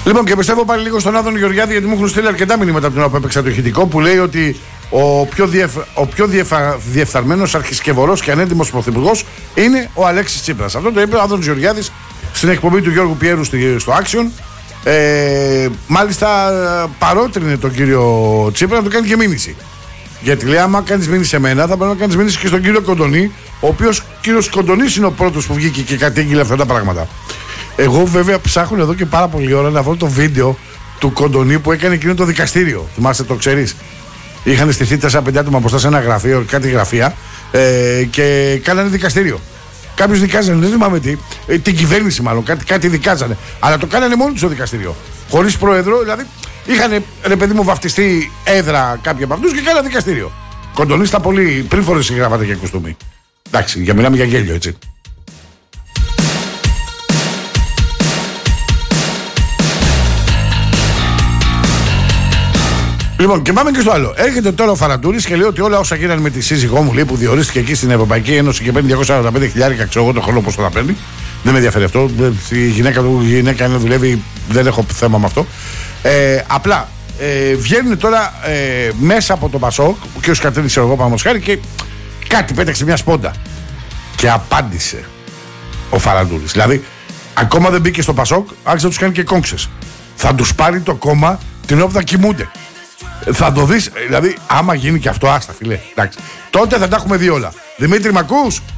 Λοιπόν, και πιστεύω πάλι λίγο στον Άδωνη Γεωργιάδη, γιατί μου έχουν στείλει αρκετά μηνύματα από την ώρα που έπαιξα το ηχητικό, που λέει ότι ο πιο διεφθαρμένος αρχισκευωρός και ανέντιμος πρωθυπουργός είναι ο Αλέξης Τσίπρας. Αυτό το είπε ο Άδωνης Γεωργιάδης στην εκπομπή του Γιώργου Πιέρου στο Action. Μάλιστα παρότρινε τον κύριο Τσίπρα να του κάνει και μήνυση. Γιατί λέει: άμα κάνεις μήνυση σε μένα, θα πρέπει να κάνεις μήνυση και στον κύριο Κοντονή, ο οποίος κύριος Κοντονής είναι ο πρώτος που βγήκε και κατήγγειλε αυτά τα πράγματα. Εγώ βέβαια ψάχνω εδώ και πάρα πολλή ώρα να βρω το βίντεο του Κοντονή που έκανε εκείνο το δικαστήριο. Θυμάστε, το ξέρεις? Είχαν στηθεί 4-5 άτομα μπροστά σε ένα γραφείο, κάτι γραφεία, και κάνανε δικαστήριο. Κάποιους δικάζανε, δεν θυμάμαι τι, την κυβέρνηση μάλλον, κάτι δικάζανε. Αλλά το κάνανε μόνοι τους στο δικαστήριο. Χωρίς πρόεδρο, δηλαδή είχαν, ρε παιδί μου, βαφτιστεί έδρα κάποιοι από αυτούς και κάνανε δικαστήριο. Κοντονή στα πολύ πριν φορέσει γράβατα και κουστούμι. Εντάξει, για μιλάμε για γέλιο, έτσι. Λοιπόν, και πάμε και στο άλλο. Έρχεται τώρα ο Φαραντούρης και λέει ότι όλα όσα γίνανε με τη σύζυγό μου, λέει, που διορίστηκε εκεί στην Ευρωπαϊκή Ένωση και παίρνει 245.000, ξέρω εγώ το χρόνο πώς θα τα παίρνει. Δεν με ενδιαφέρει αυτό. Η γυναίκα είναι δουλεύει, δεν έχω θέμα με αυτό. Απλά βγαίνουν τώρα μέσα από τον Πασόκ, ο κ. Κατρίνης, ξέρω εγώ, πάμε χάρη, και κάτι πέταξε μια σπόντα. Και απάντησε ο Φαραντούρης. Δηλαδή, ακόμα δεν μπήκε στο Πασόκ, άρχισε να τους κάνει και κόμξες. Θα τους πάρει το κόμμα την ώρα που θα κοιμούνται. Θα το δεις, δηλαδή, άμα γίνει και αυτό, άστα φίλε. Εντάξει. Τότε θα τα έχουμε δει όλα. Δημήτρη, μ' ακούς?